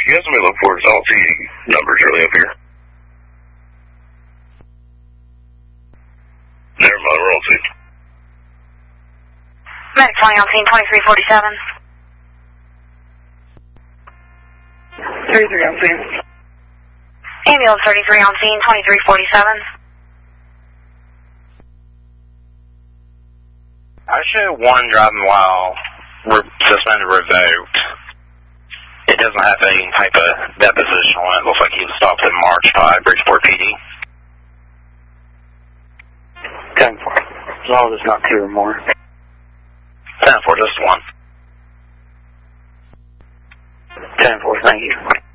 guys let me look for it. I don't see any numbers really up here. Never mind, we're on scene. Medic 20 on scene, 2347. 33 on scene. Ambulance 33 on scene, 2347. I show one driving while suspended revoked. It doesn't have any type of deposition on it. It looks like he was stopped in March by Bridgeport PD. 10-4. As long as it's not 2 or more. 10-4, just one. 10-4, thank you.